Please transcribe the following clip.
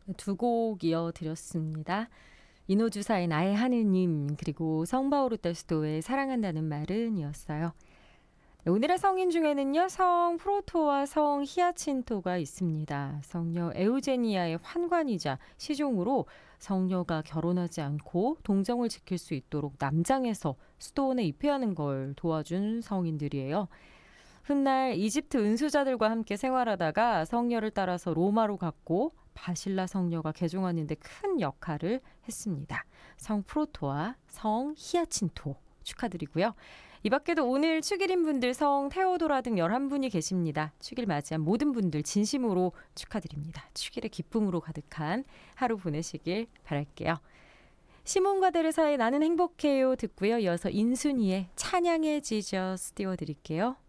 두 곡 이어드렸습니다. 이노주사의 나의 하느님 그리고 성바오르타스도의 사랑한다는 말은 이었어요. 네, 오늘의 성인 중에는요. 성 프로토와 성 히아친토가 있습니다. 성녀 에우제니아의 환관이자 시종으로 성녀가 결혼하지 않고 동정을 지킬 수 있도록 남장에서 수도원에 입회하는 걸 도와준 성인들이에요. 훗날 이집트 은수자들과 함께 생활하다가 성녀를 따라서 로마로 갔고 바실라 성녀가 개종하는 데 큰 역할을 했습니다. 성 프로토와 성 히아친토 축하드리고요. 이 밖에도 오늘 축일인 분들 성 테오도라 등 11분이 계십니다. 축일 맞이한 모든 분들 진심으로 축하드립니다. 축일의 기쁨으로 가득한 하루 보내시길 바랄게요. 시몬과 데르사의 나는 행복해요 듣고요. 이어서 인순이의 찬양의 지저스 띄워드릴게요.